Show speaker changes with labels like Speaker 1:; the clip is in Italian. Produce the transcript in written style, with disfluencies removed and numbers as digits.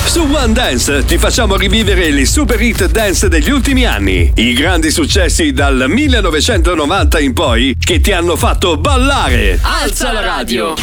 Speaker 1: Su One Dance ti facciamo rivivere le super hit dance degli ultimi anni, i grandi successi dal 1990 in poi che ti hanno fatto ballare.
Speaker 2: Alza la radio.